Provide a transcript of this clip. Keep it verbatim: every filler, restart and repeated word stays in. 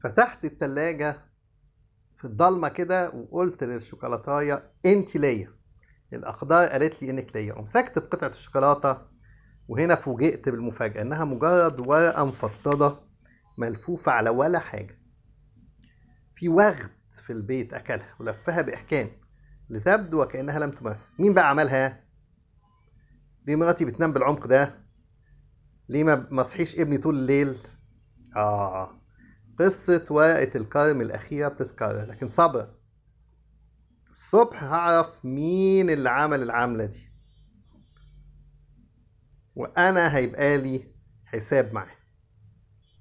فتحت التلاجة في الضلمة كده وقلت للشوكولاتاية انت ليا. الأقدار قالت لي انك ليا، ومسكت بقطعة الشوكولاتة. وهنا فوجئت بالمفاجأة انها مجرد ورقة مفضضة ملفوفة على ولا حاجة. في وغد في البيت أكلها ولفها بإحكام لتبدو وكأنها لم تمس. مين بقى عملها؟ ليه مراتي بتنام بالعمق ده؟ ليه ما مصحيش ابني طول الليل؟ آه، قصة ورقة الكرم الأخيرة بتتكرر، لكن صبر. الصبح هعرف مين اللي عمل العملة دي، وأنا هيبقى لي حساب معاه.